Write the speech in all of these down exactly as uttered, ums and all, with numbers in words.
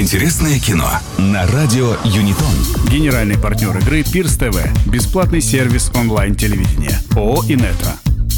Интересное кино на радио Юнитон. Генеральный партнер игры Пирс ТВ. Бесплатный сервис онлайн-телевидения. ООО «Инетро».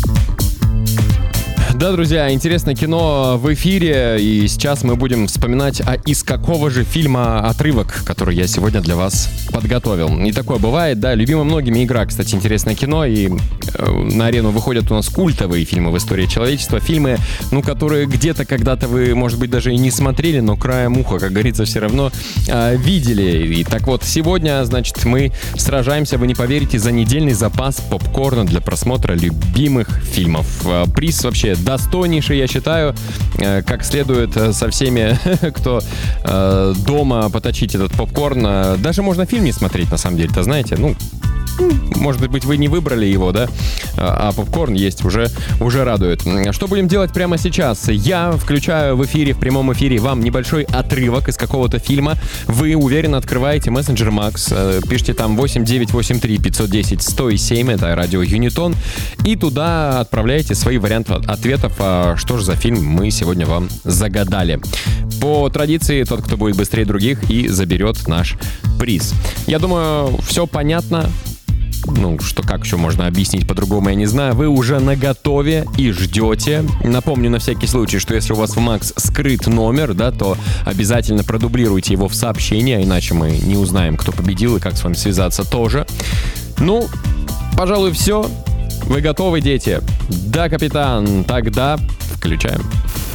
Да, друзья, интересное кино в эфире, и сейчас мы будем вспоминать, а из какого же фильма отрывок, который я сегодня для вас подготовил. И такое бывает, да, любима многими игра, кстати, интересное кино, и э, на арену выходят у нас культовые фильмы в истории человечества, фильмы, ну, которые где-то когда-то вы, может быть, даже и не смотрели, но краем уха, как говорится, все равно э, видели. И так вот, сегодня, значит, мы сражаемся, вы не поверите, за недельный запас попкорна для просмотра любимых фильмов. Э, приз вообще достойнейший, я считаю, как следует со всеми, кто э, дома поточить этот попкорн. Даже можно фильм не смотреть, на самом деле-то, знаете, ну, может быть, вы не выбрали его, да, а попкорн есть, уже, уже радует. Что будем делать прямо сейчас? Я включаю в эфире, в прямом эфире вам небольшой отрывок из какого-то фильма. Вы уверенно открываете мессенджер Макс, пишите там восемь девятьсот восемьдесят три пятьсот десять сто семь, это радио Юнитон, и туда отправляете свои варианты ответов, что же за фильм мы сегодня вам загадали. По традиции, тот, кто будет быстрее других, и заберет наш приз. Я думаю, все понятно. Ну, что как еще можно объяснить по-другому, я не знаю. Вы уже наготове и ждете. Напомню на всякий случай, что если у вас в Макс скрыт номер, да, то обязательно продублируйте его в сообщение, иначе мы не узнаем, кто победил и как с вами связаться тоже. Ну, пожалуй, все. Вы готовы, дети? Да, капитан. Тогда включаем.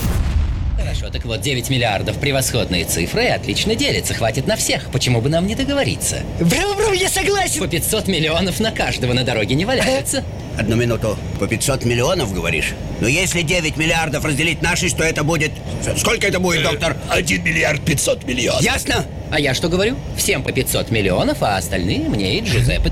Хорошо, так вот, девять миллиардов — превосходные цифры, и отлично делятся, хватит на всех. Почему бы нам не договориться? Браво-браво, я согласен! По пятьсот миллионов на каждого на дороге не валяются. Одну минуту. По пятьсот миллионов, говоришь? Но если девять миллиардов разделить на шесть, то это будет... Сколько это будет, доктор? один миллиард пятьсот миллионов. Ясно? А я что говорю? Всем по пятьсот миллионов, а остальные мне и Джузеппе.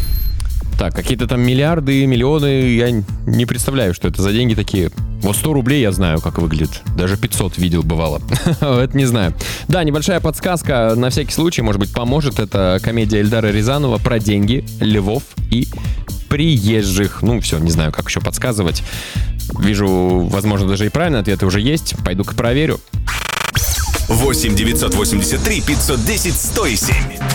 Так, какие-то там миллиарды, миллионы, я не представляю, что это за деньги такие. Вот сто рублей я знаю, как выглядит. Даже пятьсот видел, бывало. Это не знаю. Да, небольшая подсказка, на всякий случай, может быть, поможет. Это комедия Эльдара Рязанова про деньги, львов и приезжих. Ну, все, не знаю, как еще подсказывать. Вижу, возможно, даже и правильные ответы уже есть. Пойду-ка проверю. восемь девятьсот восемьдесят три пятьсот десять сто семь.